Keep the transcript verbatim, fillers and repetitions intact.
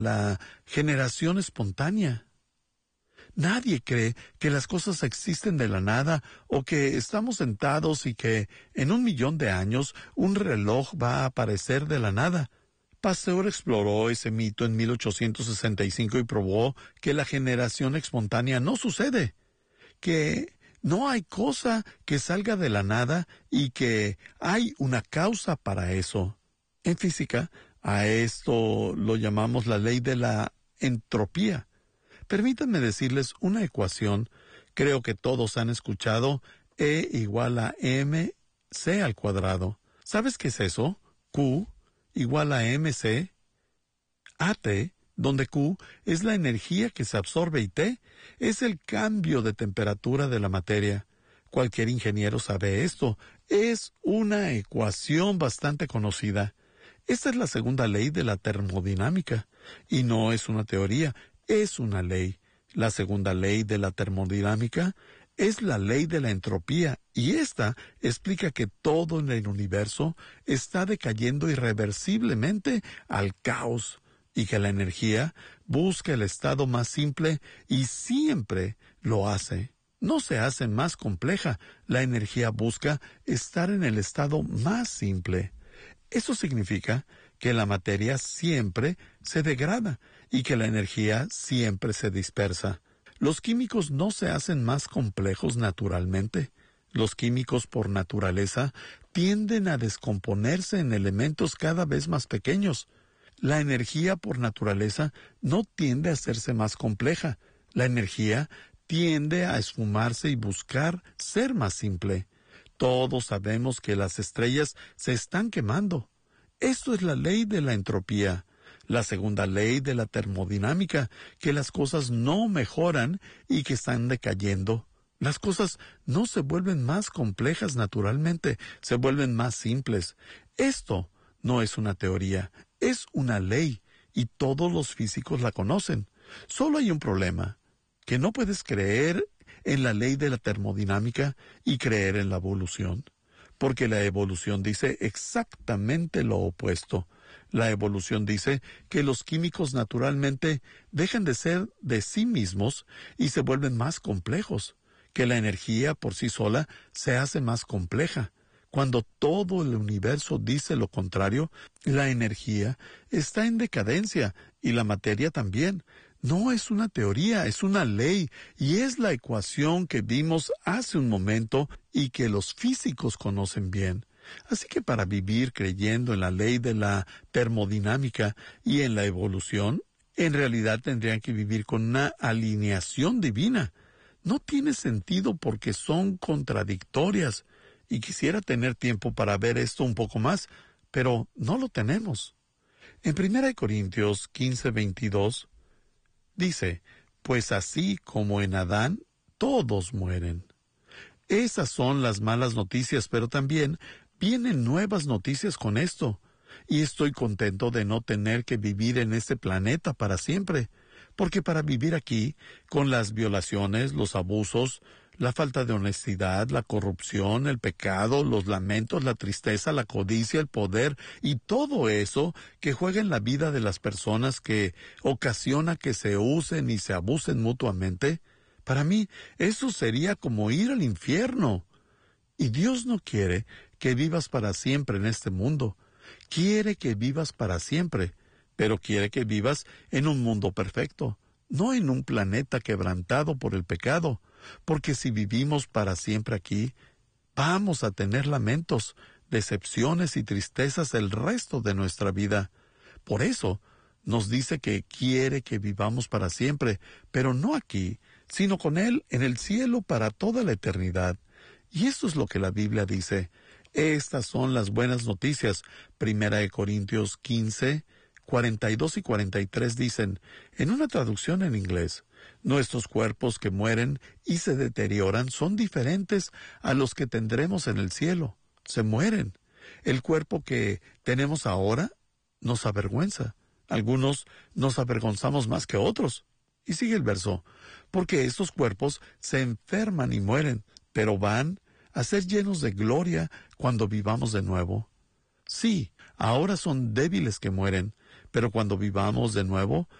la generación espontánea. Nadie cree que las cosas existen de la nada o que estamos sentados y que en un millón de años un reloj va a aparecer de la nada. Pasteur exploró ese mito en mil ochocientos sesenta y cinco y probó que la generación espontánea no sucede, que no hay cosa que salga de la nada y que hay una causa para eso. En física, a esto lo llamamos la ley de la entropía. Permítanme decirles una ecuación. Creo que todos han escuchado E igual a mc al cuadrado. ¿Sabes qué es eso? Q igual a mc a T, donde Q es la energía que se absorbe y T es el cambio de temperatura de la materia. Cualquier ingeniero sabe esto. Es una ecuación bastante conocida. Esta es la segunda ley de la termodinámica, y no es una teoría, es una ley. La segunda ley de la termodinámica es la ley de la entropía, y esta explica que todo en el universo está decayendo irreversiblemente al caos, y que la energía busca el estado más simple y siempre lo hace. No se hace más compleja, la energía busca estar en el estado más simple. Eso significa que la materia siempre se degrada y que la energía siempre se dispersa. Los químicos no se hacen más complejos naturalmente. Los químicos por naturaleza tienden a descomponerse en elementos cada vez más pequeños. La energía por naturaleza no tiende a hacerse más compleja. La energía tiende a esfumarse y buscar ser más simple. Todos sabemos que las estrellas se están quemando. Esto es la ley de la entropía. La segunda ley de la termodinámica, que las cosas no mejoran y que están decayendo. Las cosas no se vuelven más complejas naturalmente, se vuelven más simples. Esto no es una teoría, es una ley, y todos los físicos la conocen. Solo hay un problema, que no puedes creer en la ley de la termodinámica y creer en la evolución, porque la evolución dice exactamente lo opuesto. La evolución dice que los químicos naturalmente dejan de ser de sí mismos y se vuelven más complejos, que la energía por sí sola se hace más compleja. Cuando todo el universo dice lo contrario, la energía está en decadencia y la materia también. No es una teoría, es una ley, y es la ecuación que vimos hace un momento y que los físicos conocen bien. Así que para vivir creyendo en la ley de la termodinámica y en la evolución, en realidad tendrían que vivir con una alineación divina. No tiene sentido porque son contradictorias, y quisiera tener tiempo para ver esto un poco más, pero no lo tenemos. En primera de Corintios quince veintidós, dice, pues así como en Adán, todos mueren. Esas son las malas noticias, pero también vienen nuevas noticias con esto. Y estoy contento de no tener que vivir en este planeta para siempre, porque para vivir aquí, con las violaciones, los abusos, la falta de honestidad, la corrupción, el pecado, los lamentos, la tristeza, la codicia, el poder y todo eso que juega en la vida de las personas, que ocasiona que se usen y se abusen mutuamente, para mí eso sería como ir al infierno. Y Dios no quiere que vivas para siempre en este mundo. Quiere que vivas para siempre, pero quiere que vivas en un mundo perfecto, no en un planeta quebrantado por el pecado. Porque si vivimos para siempre aquí, vamos a tener lamentos, decepciones y tristezas el resto de nuestra vida. Por eso nos dice que quiere que vivamos para siempre, pero no aquí, sino con Él en el cielo para toda la eternidad. Y esto es lo que la Biblia dice. Estas son las buenas noticias. Primera de Corintios quince, cuarenta y dos y cuarenta y tres dicen, en una traducción en inglés, nuestros cuerpos que mueren y se deterioran son diferentes a los que tendremos en el cielo. Se mueren. El cuerpo que tenemos ahora nos avergüenza. Algunos nos avergonzamos más que otros. Y sigue el verso, porque estos cuerpos se enferman y mueren, pero van a ser llenos de gloria cuando vivamos de nuevo. Sí, ahora son débiles que mueren, Pero cuando vivamos de nuevo,